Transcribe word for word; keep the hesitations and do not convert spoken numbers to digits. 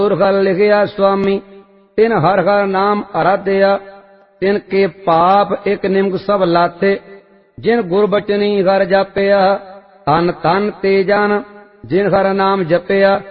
पुरख लिखिया स्वामी तिन हर हर नाम आराध्या। तिनके पाप एक निमक सब लाथे। जिन गुरबचनी घर जापिया धन धन ते जन जिन हर नाम जपिया।